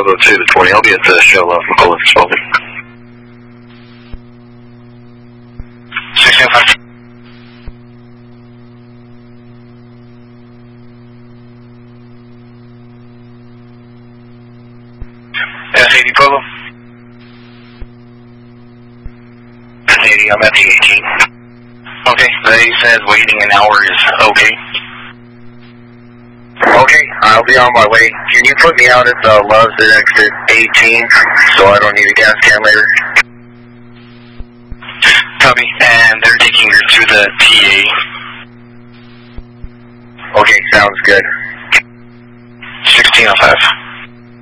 Bravo 2 to 20. I'll be at the show from Poland this moment. 1605. S80 Polo. S80, I'm at the 18. Okay, they said waiting an hour is okay. Okay, I'll be on my way. Can you put me out at the Love's at exit 18 so I don't need a gas can later? Copy, and they're taking you to the TA. Okay, sounds good. 1605.